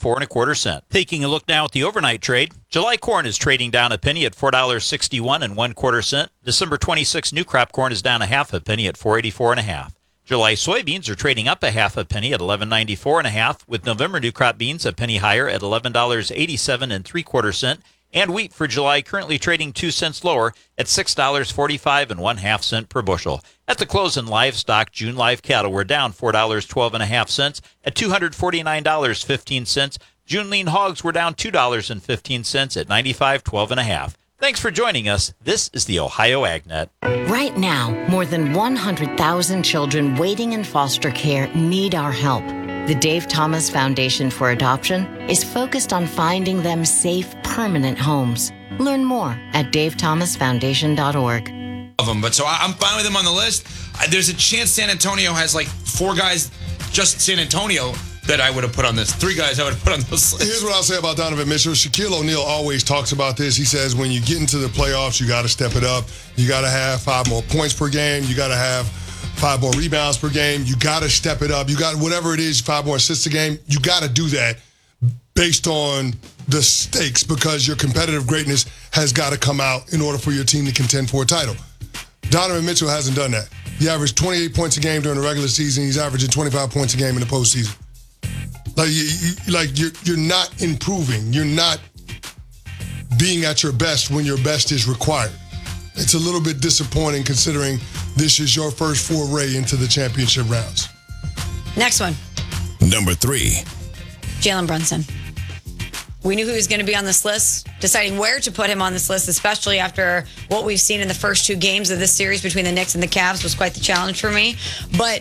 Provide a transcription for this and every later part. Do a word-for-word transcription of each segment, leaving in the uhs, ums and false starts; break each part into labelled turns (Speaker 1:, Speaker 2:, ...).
Speaker 1: four and a quarter cent. Taking a look now at the overnight trade, July corn is trading down a penny at four dollars and sixty-one and one quarter cent. December twenty-sixth new crop corn is down a half a penny at four eighty-four and a half. July soybeans are trading up a half a penny at eleven ninety-four and a half, with November new crop beans a penny higher at eleven dollars and eighty-seven and three quarter cent. And wheat for July currently trading two cents lower at six dollars and forty-five and one half cent per bushel. At the close in livestock, June live cattle were down four dollars and twelve and a half cents at two hundred forty-nine dollars and fifteen cents. June lean hogs were down two dollars and fifteen cents at ninety-five twelve and a half. Thanks for joining us. This is the Ohio AgNet.
Speaker 2: Right now, more than one hundred thousand children waiting in foster care need our help. The Dave Thomas Foundation for Adoption is focused on finding them safe, permanent homes. Learn more at dave thomas foundation dot org.
Speaker 3: Of them, but so I'm fine with him on the list. There's a chance San Antonio has like four guys, just San Antonio, that I would have put on this. Three guys I would have put on this list.
Speaker 4: Here's what I'll say about Donovan Mitchell. Shaquille O'Neal always talks about this. He says when you get into the playoffs, you got to step it up. You got to have five more points per game. You got to have five more rebounds per game. You got to step it up. You got whatever it is, five more assists a game. You got to do that based on the stakes, because your competitive greatness has got to come out in order for your team to contend for a title. Donovan Mitchell hasn't done that. He averaged twenty-eight points a game during the regular season. He's averaging twenty-five points a game in the postseason. Like, you, you, like you're, you're not improving. You're not being at your best when your best is required. It's a little bit disappointing considering this is your first foray into the championship rounds.
Speaker 5: Next one.
Speaker 6: Number three.
Speaker 5: Jalen Brunson. We knew he was going to be on this list. Deciding where to put him on this list, especially after what we've seen in the first two games of this series between the Knicks and the Cavs, was quite the challenge for me. But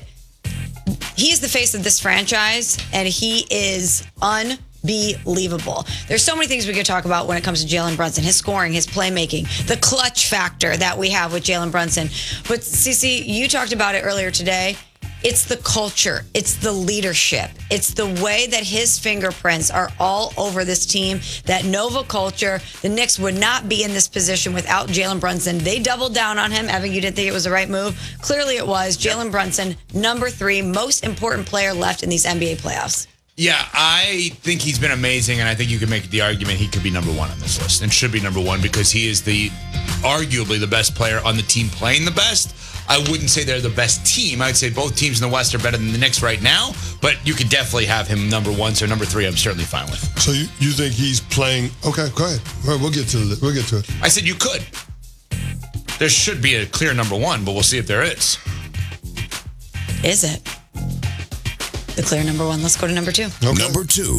Speaker 5: he is the face of this franchise, and he is unbelievable. There's so many things we could talk about when it comes to Jalen Brunson. His scoring, his playmaking, the clutch factor that we have with Jalen Brunson. But, Cece, you talked about it earlier today. It's the culture. It's the leadership. It's the way that his fingerprints are all over this team, that Nova culture. The Knicks would not be in this position without Jalen Brunson. They doubled down on him. Evan, you didn't think it was the right move? Clearly it was. Jalen Brunson, number three, most important player left in these N B A playoffs.
Speaker 3: Yeah, I think he's been amazing, and I think you could make the argument he could be number one on this list and should be number one because he is the arguably the best player on the team playing the best. I wouldn't say they're the best team. I'd say both teams in the West are better than the Knicks right now, but you could definitely have him number one. So number three, I'm certainly fine with.
Speaker 4: So you, you think he's playing? Okay, go ahead. We'll get to it. We'll get to it.
Speaker 3: I said you could. There should be a clear number one, but we'll see if there is.
Speaker 5: Is it the clear number one? Let's go to number two.
Speaker 6: Okay. Number two.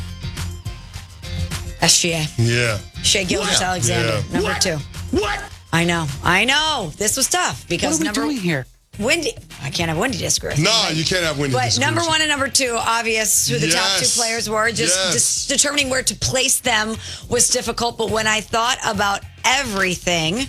Speaker 5: S G A.
Speaker 4: Yeah.
Speaker 5: Shai Gilgeous-Alexander,
Speaker 4: Yeah.
Speaker 5: number
Speaker 7: What?
Speaker 5: two.
Speaker 7: What?
Speaker 5: I know. I know. This was tough because
Speaker 7: What are we
Speaker 5: number
Speaker 7: doing here?
Speaker 5: Wendy. I can't have Wendy disagree with me,
Speaker 4: No,
Speaker 5: but-
Speaker 4: you can't have Wendy
Speaker 5: But
Speaker 4: disagree
Speaker 5: number
Speaker 4: with you.
Speaker 5: one and number two, obvious who the top two
Speaker 4: Yes.
Speaker 5: players were. Just,
Speaker 4: Yes.
Speaker 5: just determining where to place them was difficult. But when I thought about everything,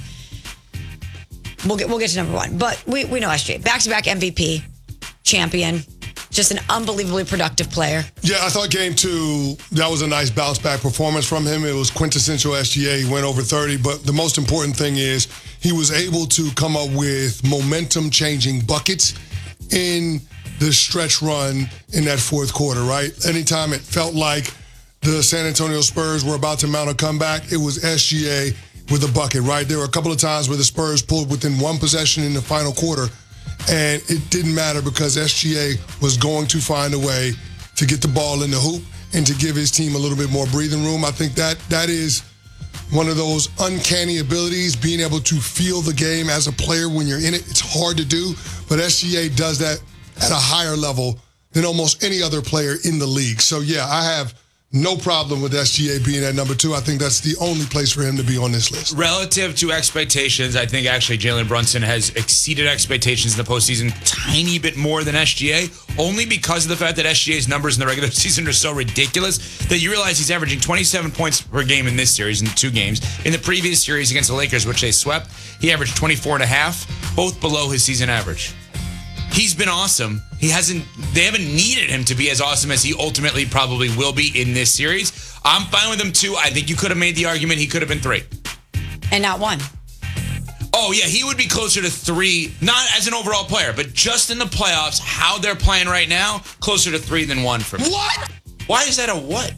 Speaker 5: we'll get we'll get to number one. But we we know S G A, back-to-back M V P, champion. Just an unbelievably productive player.
Speaker 4: Yeah, I thought game two, that was a nice bounce back performance from him. It was quintessential S G A. He went over thirty, but the most important thing is he was able to come up with momentum changing buckets in the stretch run in that fourth quarter, right? Anytime it felt like the San Antonio Spurs were about to mount a comeback, it was S G A with a bucket, right? There were a couple of times where the Spurs pulled within one possession in the final quarter, and it didn't matter because S G A was going to find a way to get the ball in the hoop and to give his team a little bit more breathing room. I think that that is one of those uncanny abilities, being able to feel the game as a player when you're in it. It's hard to do, but S G A does that at a higher level than almost any other player in the league. So, yeah, I have no problem with S G A being at number two. I think that's the only place for him to be on this list.
Speaker 3: Relative to expectations, I think actually Jalen Brunson has exceeded expectations in the postseason tiny bit more than S G A, only because of the fact that S G A's numbers in the regular season are so ridiculous that you realize he's averaging twenty-seven points per game in this series in two games. In the previous series against the Lakers, which they swept, he averaged twenty-four and a half, both below his season average. He's been awesome. He hasn't, they haven't needed him to be as awesome as he ultimately probably will be in this series. I'm fine with him too. I think you could have made the argument he could have been three.
Speaker 5: And not one.
Speaker 3: Oh, yeah, he would be closer to three, not as an overall player, but just in the playoffs, how they're playing right now, closer to three than one for me.
Speaker 7: What?
Speaker 3: Why is that a what?